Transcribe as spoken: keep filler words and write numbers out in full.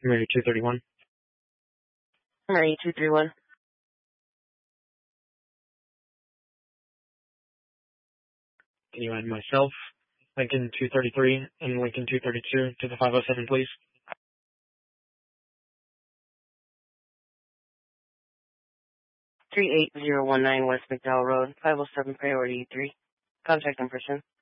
Mary two thirty-one. Mary two thirty-one. Can you add myself, Lincoln two thirty-three, and Lincoln two thirty-two to the five oh seven, please? three eight zero one nine West McDowell Road, five oh seven Priority three. Contact in person.